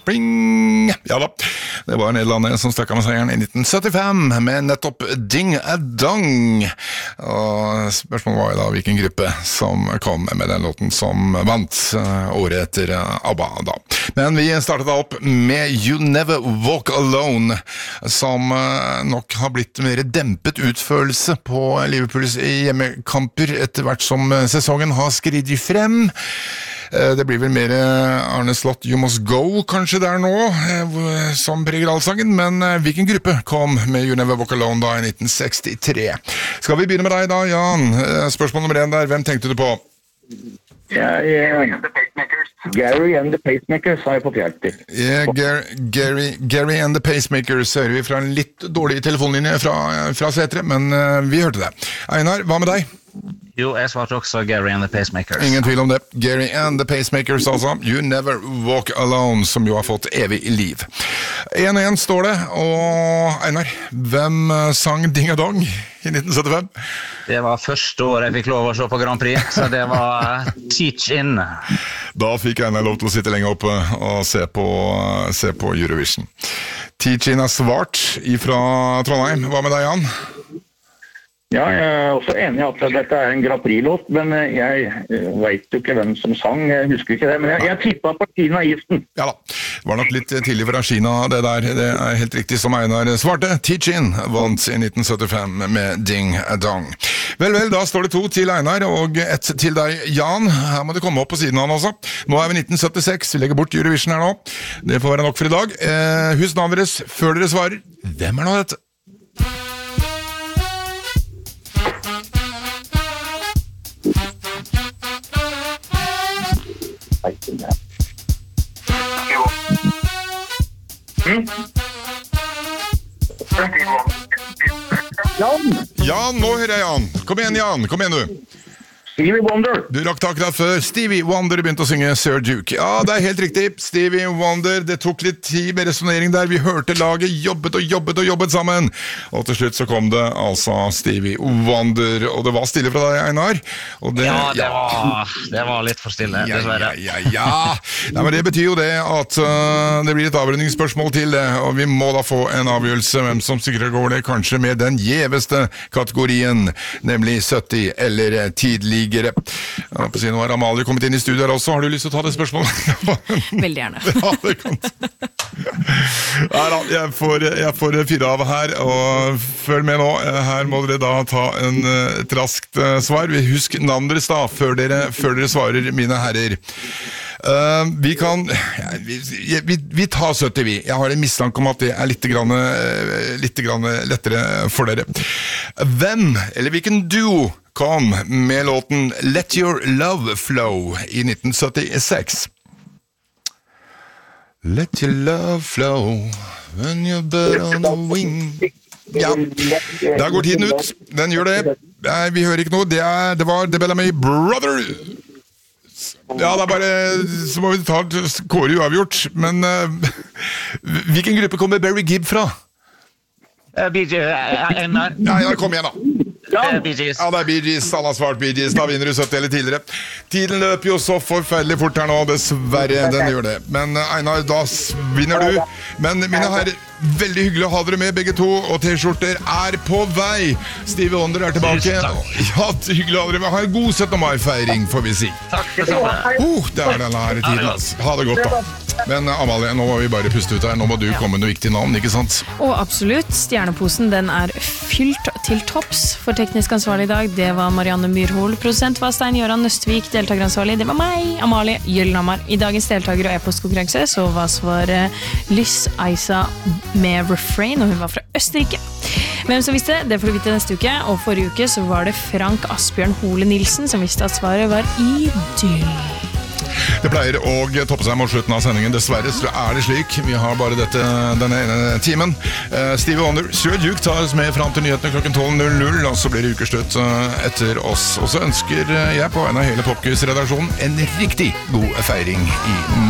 Bling! Ja da, det var Nederlandet som stakk av med seieren i 1975 med nettopp Ding a Dong. Og spørsmålet var jo da hvilken gruppe som kom med den låten som vant året etter ABBA da. Men vi startet da opp med You Never Walk Alone, som nok har blitt mer dempet utførelse på Liverpools hjemmekamper etter hvert som sesongen har skridt frem. Det blir vel mer Arne Slott You Must Go kanskje der nå, som preger allsangen, men hvilken gruppe kom med You Never Walk Alone da i 1963? Skal vi begynne med deg da, Jan? Spørsmål nummer 1 der, hvem tenkte du på? Gary and the Pacemakers har jeg fått hjelp til. Gary and the Pacemakers hører vi fra en litt dårlig telefonlinje fra Setre, men vi hørte det. Einar, hva med deg? Jo, jeg svarte også Gary and the Pacemakers. Ingen tvil om det. Gary and the Pacemakers, altså. You Never Walk Alone, som jo har fått evig liv. 1-1 står det, og Einar, hvem sang Ding a Dong i 1975? Det var første året jeg fikk lov å se på Grand Prix, så det var Teach In. Da fikk Einar lov til å sitte lenge oppe og se på Eurovision. Teach In er svart ifra Trondheim. Hva med deg, Jan? Ja, jeg er også enig i at dette er en Grand Prix-låt, men jeg vet jo ikke hvem som sang, jeg husker ikke det, men jeg tippet på Kina Isten. Ja da, det var nok litt tidlig fra Kina det der, det er helt riktig som Einar svarte. Teach In vant i 1975 med Ding a Dong. Vel, da står det 2 til Einar og 1 til deg, Jan. Her må du komme opp på siden av han også. Nå er vi 1976, vi legger bort Eurovision her nå. Det får være nok for i dag. Husk navnet deres før dere svarer. Hvem er nå dette? Jan, nå hører jeg Jan. Kom igjen, Jan. Kom igjen, du. Stevie Wonder. Du rakk akkurat før Stevie Wonder begynte å synge Sir Duke. Ja, det er helt riktig. Stevie Wonder, det tok litt tid med resonering der. Vi hørte laget jobbet sammen. Og til slutt så kom det altså Stevie Wonder. Og det var stille fra deg, Einar. Og det, det var litt for stille, dessverre. Ja. Nei, men det betyr jo det at det blir et avrundingsspørsmål til det. Og vi må da få en avgjørelse hvem som sikkert går det kanskje med den gjeveste kategorien, nemlig 70 eller tidligere. Nå har Amalie kommet inn i studiet her også. Har du lyst til å ta det spørsmålet? Veldig gjerne. Ja, det kan Nei da, jeg får fyre av her, og følg med nå. Her må dere da ta et raskt svar. Husk navnet deres da, før dere svarer, mine herrer. Vi tar 70 vi. Jeg har en mistanke om at det er litt grann lettere for dere. Hvem, eller hvilken duo kom med låten Let Your Love Flow i 1976? Let your love flow when you're bird on the wing. Ja, der går tiden ut. Den gjør det. Nei, vi hører ikke noe. Det var The Bellamy Brothers. Ja, det er bare så må vi ta kåre uavgjort. Men hvilken gruppe kommer Barry Gibb fra? Einar. Ja, kom igjen da. Bee Gees. Ja, det er Bee Gees. Alle har svart Bee Gees. Da vinner du 70 eller tidligere. Tiden løper jo så forferdelig fort her nå, dessverre. Den gjør det. Men Einar, da vinner du. Men mine herrer, veldig hyggelig å ha dere med begge to, og T-skjorter er på vei. Stevie Wonder er tilbake. Ja, hyggelig å ha dere med. Ha en god 17. mai-feiring, får vi si. Takk det samme. Det er denne her tiden, altså. Ha det godt da. Men Amalie, nå må vi bare puste ut her. Nå må du komme med noe viktig navn, ikke sant? Og absolutt, stjerneposen den er fylt til topps. For teknisk ansvarlig i dag, det var Marianne Myrhol. Produsent var Stein Jøran Nøstvik. Deltakeransvarlig, det var meg, Amalie Gyllenhammar. I dagens deltaker og e-postkonkurranse så var svaret Lys Eisa med Refrain, og hun var fra Østerrike. Hvem som visste, det får du vite neste uke. Og forrige uke så var det Frank Asbjørn Hole Nilsen som visste at svaret var Idyll. Det pleier å toppe seg mot slutten av sendingen. Dessverre så er det slik. Vi har bare denne ene timen. Stevie Wonder, Sir Duke tar oss med frem til nyhetene klokken 12.00, og så blir det ukeslutt etter oss. Og så ønsker jeg på en av hele Popquiz-redaksjonen en riktig god feiring i